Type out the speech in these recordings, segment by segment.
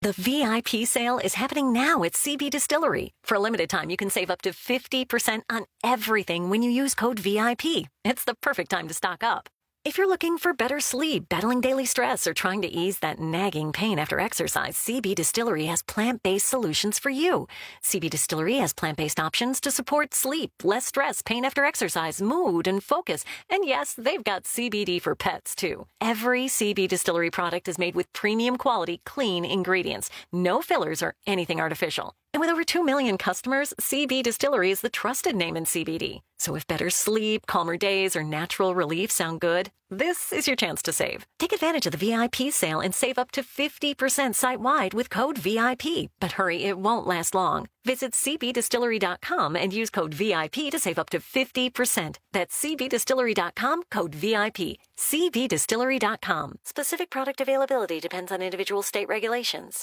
The VIP sale is happening now at CB Distillery. For a limited time, you can save up to 50% on everything when you use code VIP. It's the perfect time to stock up. If you're looking for better sleep, battling daily stress, or trying to ease that nagging pain after exercise, CB Distillery has plant-based solutions for you. CB Distillery has plant-based options to support sleep, less stress, pain after exercise, mood, and focus. And yes, they've got CBD for pets, too. Every CB Distillery product is made with premium quality, clean ingredients. No fillers or anything artificial. And with over 2 million customers, CB Distillery is the trusted name in CBD. So if better sleep, calmer days, or natural relief sound good, this is your chance to save. Take advantage of the VIP sale and save up to 50% site-wide with code VIP. But hurry, it won't last long. Visit cbdistillery.com and use code VIP to save up to 50%. That's cbdistillery.com, code VIP. cbdistillery.com. Specific product availability depends on individual state regulations.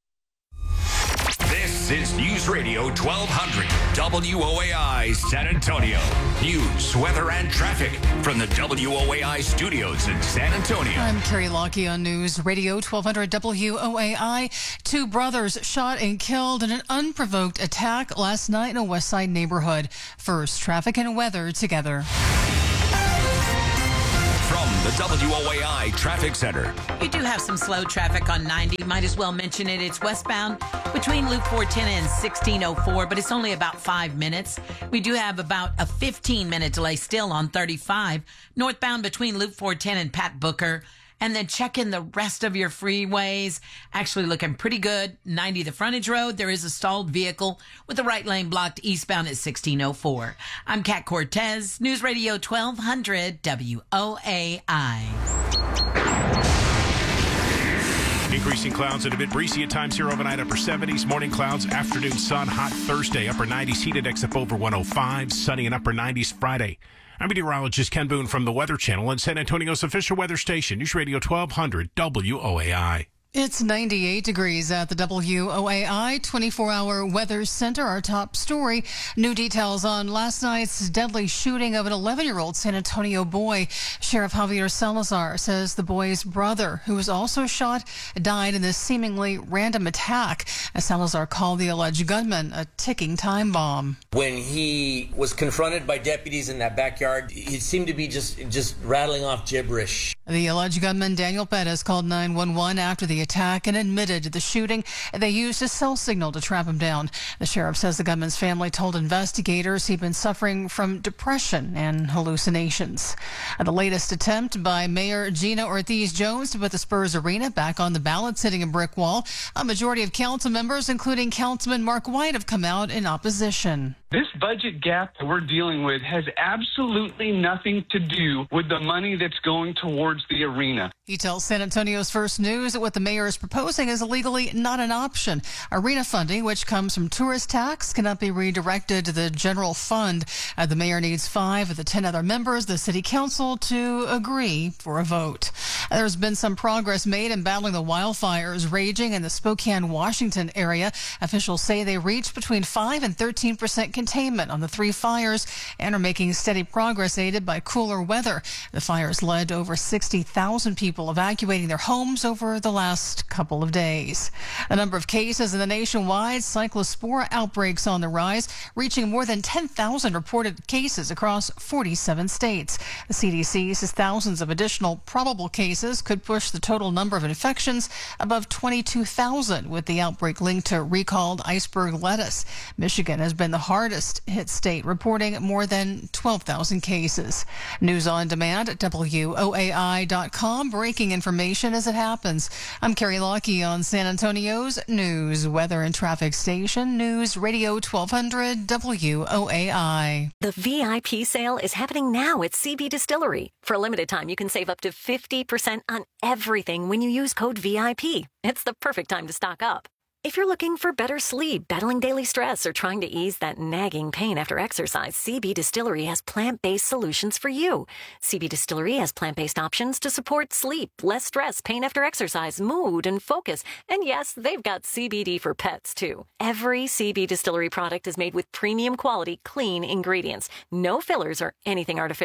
This is News Radio 1200 WOAI San Antonio. News, weather, and traffic from the WOAI studios in San Antonio. I'm Carrie Lockie on News Radio 1200 WOAI. Two brothers shot and killed in an unprovoked attack last night in a West Side neighborhood. First, traffic and weather together. From the WOAI Traffic Center. You do have some slow traffic on 90. Might as well mention it. It's westbound between Loop 410 and 1604, but it's only about 5 minutes. We do have about a 15-minute delay still on 35. Northbound between Loop 410 and Pat Booker. And then check in the rest of your freeways. Actually looking pretty good. 90, the frontage road. There is a stalled vehicle with the right lane blocked eastbound at 1604. I'm Kat Cortez, News Radio 1200 WOAI. Increasing clouds and a bit breezy at times here overnight, upper 70s. Morning clouds, afternoon sun, hot Thursday, upper 90s, heat index up over 105, sunny and upper 90s Friday. I'm meteorologist Ken Boone from the Weather Channel and San Antonio's official weather station, News Radio 1200 WOAI. It's 98 degrees at the WOAI 24-hour weather center. Our top story, new details on last night's deadly shooting of an 11-year-old San Antonio boy. Sheriff Javier Salazar says the boy's brother, who was also shot, died in this seemingly random attack. As Salazar called the alleged gunman a ticking time bomb. When he was confronted by deputies in that backyard, he seemed to be just rattling off gibberish. The alleged gunman, Daniel Perez, called 911 after the attack and admitted to the shooting. They used a cell signal to trap him down. The sheriff says the gunman's family told investigators he'd been suffering from depression and hallucinations. The latest attempt by Mayor Gina Ortiz-Jones to put the Spurs Arena back on the ballot, hitting a brick wall. A majority of council members, including Councilman Mark White, have come out in opposition. This budget gap that we're dealing with has absolutely nothing to do with the money that's going towards the arena. He tells San Antonio's First News that what the mayor is proposing is legally not an option. Arena funding, which comes from tourist tax, cannot be redirected to the general fund. The mayor needs 5 of the 10 other members of the city council to agree for a vote. There's been some progress made in battling the wildfires raging in the Spokane, Washington area. Officials say they reached between 5 and 13% containment on the 3 fires and are making steady progress, aided by cooler weather. The fires led to over 60,000 people evacuating their homes over the last couple of days. A number of cases in the nationwide cyclospora outbreaks on the rise, reaching more than 10,000 reported cases across 47 states. The CDC says thousands of additional probable cases could push the total number of infections above 22,000, with the outbreak linked to recalled iceberg lettuce. Michigan has been the hardest hit state, reporting more than 12,000 cases. News on demand at WOAI.com. Breaking information as it happens. I'm Carrie Lockie on San Antonio's news, weather, and traffic station, News Radio 1200 WOAI. The VIP sale is happening now at CB Distillery. For a limited time, you can save up to 50% on everything when you use code VIP. It's the perfect time to stock up. If you're looking for better sleep, battling daily stress, or trying to ease that nagging pain after exercise, CB Distillery has plant-based solutions for you. CB Distillery has plant-based options to support sleep, less stress, pain after exercise, mood, and focus. And yes, they've got CBD for pets, too. Every CB Distillery product is made with premium quality, clean ingredients. No fillers or anything artificial.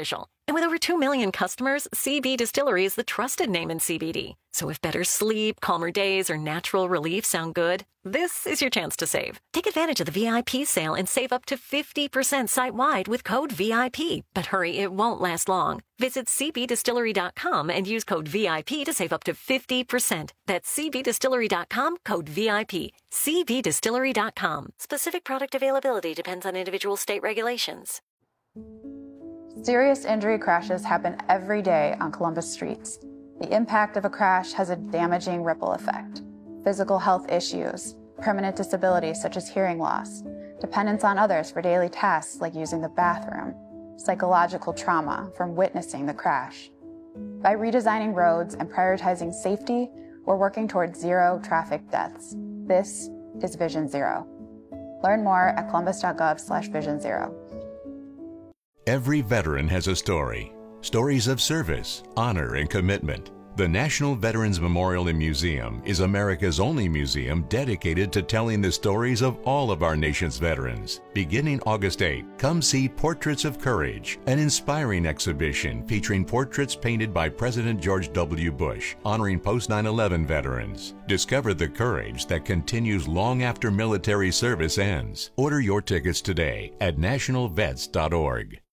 And with over 2 million customers, CB Distillery is the trusted name in CBD. So if better sleep, calmer days, or natural relief sound good, this is your chance to save. Take advantage of the VIP sale and save up to 50% site-wide with code VIP. But hurry, it won't last long. Visit cbdistillery.com and use code VIP to save up to 50%. That's cbdistillery.com, code VIP. cbdistillery.com. Specific product availability depends on individual state regulations. Serious injury crashes happen every day on Columbus streets. The impact of a crash has a damaging ripple effect. Physical health issues, permanent disabilities such as hearing loss, dependence on others for daily tasks like using the bathroom, psychological trauma from witnessing the crash. By redesigning roads and prioritizing safety, we're working towards zero traffic deaths. This is Vision Zero. Learn more at columbus.gov/Vision Zero. Every veteran has a story. Stories of service, honor, and commitment. The National Veterans Memorial and Museum is America's only museum dedicated to telling the stories of all of our nation's veterans. Beginning August 8, come see Portraits of Courage, an inspiring exhibition featuring portraits painted by President George W. Bush, honoring post-9/11 veterans. Discover the courage that continues long after military service ends. Order your tickets today at nationalvets.org.